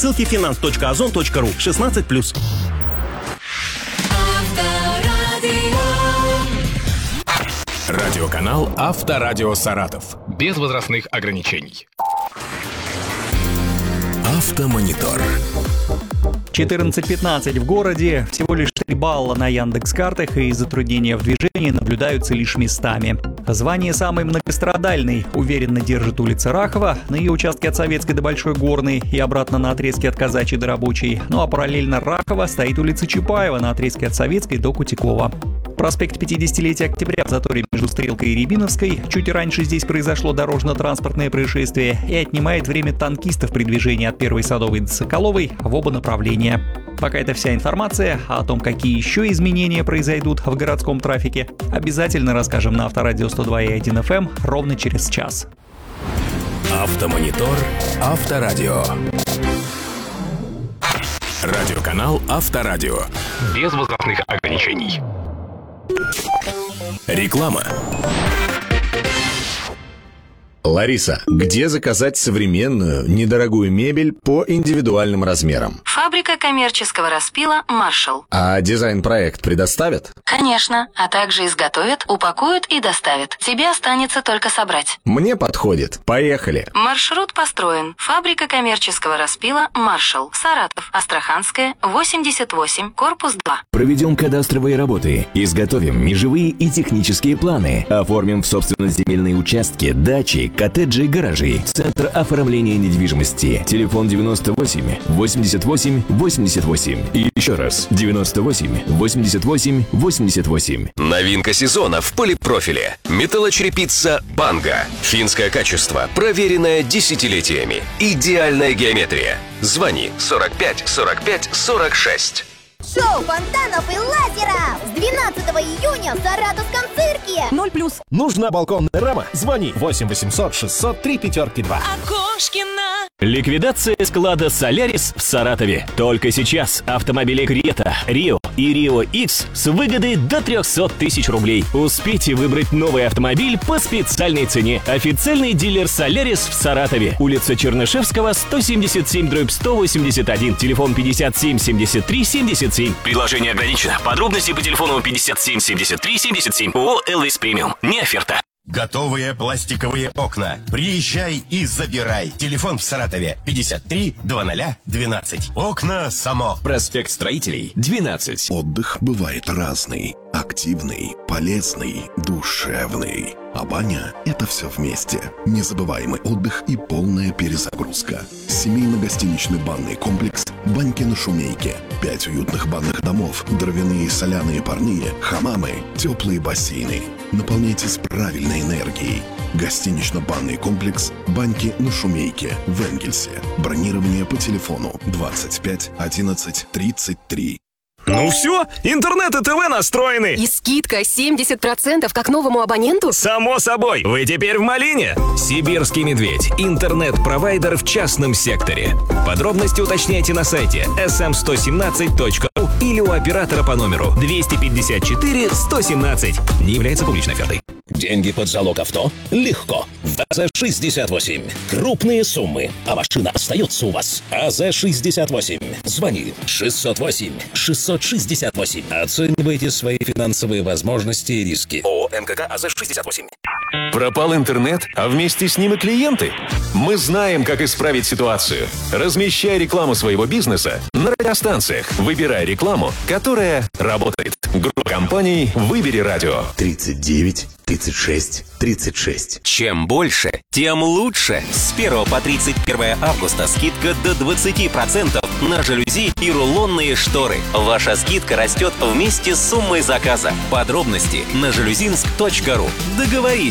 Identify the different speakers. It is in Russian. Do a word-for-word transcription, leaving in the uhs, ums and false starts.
Speaker 1: ссылки финанс точка озон точка ру. шестнадцать плюс.
Speaker 2: Радиоканал «Авторадио Саратов». Без возрастных ограничений. Автомонитор.
Speaker 3: четырнадцать пятнадцать в городе, всего лишь три балла на Яндекс.Картах, и затруднения в движении наблюдаются лишь местами. Звание самой многострадальной уверенно держит улица Рахова, на ее участке от Советской до Большой Горной и обратно на отрезке от Казачьей до Рабочей. Ну а параллельно Рахова стоит улица Чапаева на отрезке от Советской до Кутикова. Проспект пятидесятилетия Октября в заторе между Стрелкой и Рябиновской. Чуть раньше здесь произошло дорожно-транспортное происшествие и отнимает время танкистов при движении от Первой Садовой до Соколовой в оба направления. Пока это вся информация, а о том, какие еще изменения произойдут в городском трафике, обязательно расскажем на Авторадио сто два и один эф эм ровно через час.
Speaker 2: Автомонитор. Авторадио. Радиоканал «Авторадио». Без возрастных ограничений. Реклама.
Speaker 4: Лариса, где заказать современную, недорогую мебель по индивидуальным размерам?
Speaker 5: Фабрика коммерческого распила «Маршалл».
Speaker 4: А дизайн-проект предоставят?
Speaker 5: Конечно, а также изготовят, упакуют и доставят. Тебе останется только собрать.
Speaker 4: Мне подходит. Поехали.
Speaker 5: Маршрут построен. Фабрика коммерческого распила «Маршалл». Саратов, Астраханская, восемьдесят восемь, корпус два.
Speaker 6: Проведем кадастровые работы, изготовим межевые и технические планы, оформим в собственность земельные участки, дачи, коттеджи, гаражи. Центр оформления недвижимости. Телефон девяносто восемь восемьдесят восемь восемьдесят восемь. И еще раз девяносто восемь восемьдесят восемь восемьдесят восемь.
Speaker 2: Новинка сезона в полипрофиле. Металлочерепица «Банга». Финское качество, проверенное десятилетиями. Идеальная геометрия. Звони сорок пять сорок пять сорок шесть.
Speaker 7: Шоу фонтанов и лазеров с двенадцатого июня в Саратовском цирке.
Speaker 8: Ноль плюс. Нужна балконная рама? Звони восемь восемьсот шестьсот три пятерки два.
Speaker 9: Окошкина.
Speaker 10: Ликвидация склада «Солярис» в Саратове. Только сейчас автомобили «Крета», «Рио» и «Рио Икс» с выгодой до триста тысяч рублей. Успейте выбрать новый автомобиль по специальной цене. Официальный дилер «Солярис» в Саратове. Улица Чернышевского, сто семьдесят семь дробь сто восемьдесят один. Телефон пятьдесят семь семьдесят три семьдесят семь. Предложение ограничено. Подробности по телефону пятьдесят семь семьдесят три семьдесят семь. ООО «Элвис Премиум». Не оферта.
Speaker 11: Готовые пластиковые окна. Приезжай и забирай. Телефон в Саратове пятьдесят три двадцать двенадцать. Окна «Само».
Speaker 6: Проспект Строителей, двенадцать.
Speaker 12: Отдых бывает разный. Активный, полезный, душевный. А баня – это все вместе. Незабываемый отдых и полная перезагрузка. Семейно-гостиничный банный комплекс «Баньки на Шумейке». Пять уютных банных домов, дровяные соляные парные, хамамы, теплые бассейны. Наполняйтесь правильной энергией. Гостинично-банный комплекс «Баньки на Шумейке» в Энгельсе. Бронирование по телефону двадцать пять одиннадцать тридцать три.
Speaker 13: Ну все, интернет и ТВ настроены.
Speaker 9: И скидка семьдесят процентов как новому абоненту?
Speaker 13: Само собой, вы теперь в малине.
Speaker 2: Сибирский медведь. Интернет-провайдер в частном секторе. Подробности уточняйте на сайте эс эм сто семнадцать точка ру или у оператора по номеру двести пятьдесят четыре сто семнадцать. Не является публичной офертой.
Speaker 14: Деньги под залог авто? Легко. В а зэ шестьдесят восемь. Крупные суммы, а машина остается у вас. а зэ шестьдесят восемь. Звони шестьсот восемь шестьсот шестьдесят восемь. Оценивайте свои финансовые возможности и риски.
Speaker 2: ООО МКК а зэ шестьдесят восемь. Пропал интернет, а вместе с ним и клиенты? Мы знаем, как исправить ситуацию. Размещай рекламу своего бизнеса на радиостанциях. Выбирай рекламу, которая работает. Группа компаний «Выбери радио».
Speaker 15: тридцать девять тридцать шесть тридцать шесть.
Speaker 16: Чем больше, тем лучше. С первого по тридцать первое августа скидка до двадцать процентов на жалюзи и рулонные шторы. Ваша скидка растет вместе с суммой заказа. Подробности на жалюзинск точка ру. Договорись